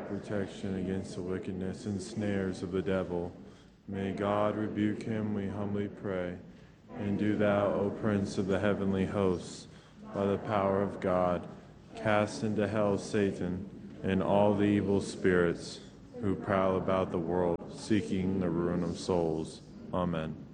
protection against the wickedness and snares of the devil. May God rebuke him, we humbly pray. And do thou, O Prince of the heavenly hosts, by the power of God, cast into hell Satan and all the evil spirits who prowl about the world, seeking the ruin of souls. Amen.